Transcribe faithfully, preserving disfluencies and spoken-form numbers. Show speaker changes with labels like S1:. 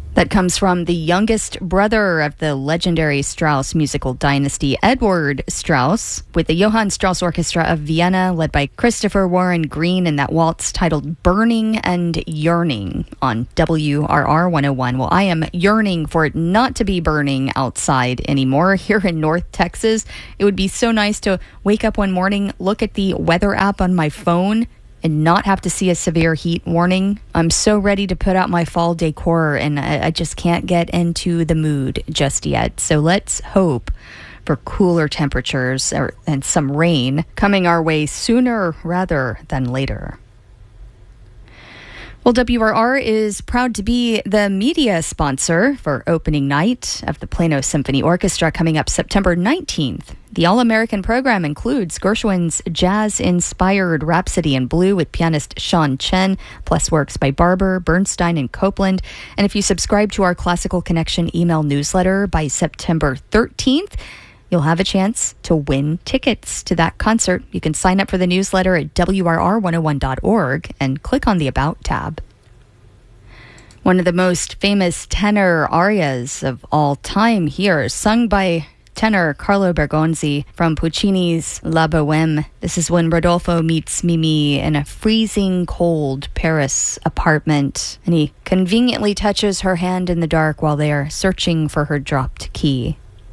S1: That comes from the youngest brother of the legendary Strauss musical dynasty, Edward Strauss, with the Johann Strauss Orchestra of Vienna, led by Christopher Warren Green, in that waltz titled Burning and Yearning on W R R one oh one. Well, I am yearning for it not to be burning outside anymore here in North Texas. It would be so nice to wake up one morning, look at the weather app on my phone, and not have to see a severe heat warning. I'm so ready to put out my fall decor, and I, I just can't get into the mood just yet. So let's hope for cooler temperatures or, and some rain coming our way sooner rather than later. Well, W R R is proud to be the media sponsor for opening night of the Plano Symphony Orchestra coming up September nineteenth. The All-American program includes Gershwin's jazz-inspired Rhapsody in Blue with pianist Sean Chen, plus works by Barber, Bernstein, and Copeland. And if you subscribe to our Classical Connection email newsletter by September thirteenth, you'll have a chance to win tickets to that concert. You can sign up for the newsletter at W R R one oh one dot org and click on the About tab. One of the most famous tenor arias of all time here, sung by tenor Carlo Bergonzi from Puccini's La Bohème. This is when Rodolfo meets Mimi in a freezing cold Paris apartment, and he conveniently touches her hand in the dark while they are searching for her dropped key.